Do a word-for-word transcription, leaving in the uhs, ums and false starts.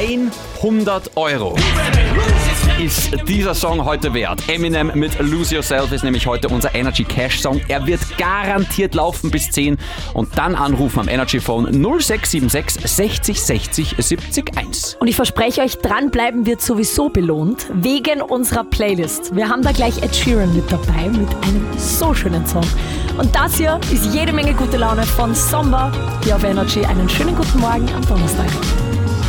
hundert Euro ist dieser Song heute wert. Eminem mit Lose Yourself ist nämlich heute unser Energy Cash Song. Er wird garantiert laufen bis zehn und dann anrufen am Energy Phone null sechs sieben sechs sechzig sechzig siebzig eins. Und ich verspreche euch, dranbleiben wird sowieso belohnt, wegen unserer Playlist. Wir haben da gleich Ed Sheeran mit dabei, mit einem so schönen Song. Und das hier ist jede Menge gute Laune von Somba hier auf Energy. Einen schönen guten Morgen am Donnerstag.